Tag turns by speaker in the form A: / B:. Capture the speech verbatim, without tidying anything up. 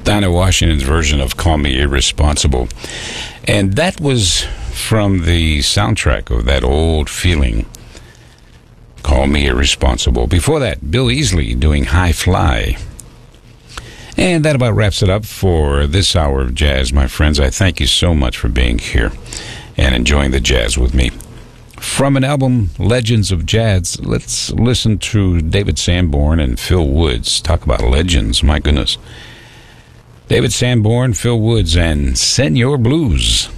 A: Dinah Washington's version of Call Me Irresponsible. And that was from the soundtrack of that old feeling, Call Me Irresponsible. Before that, Bill Easley doing High Fly. And that about wraps it up for this hour of jazz, my friends. I thank you so much for being here and enjoying the jazz with me. From an album, Legends of Jazz, let's listen to David Sanborn and Phil Woods. Talk about legends, my goodness. David Sanborn, Phil Woods, and Senor Blues.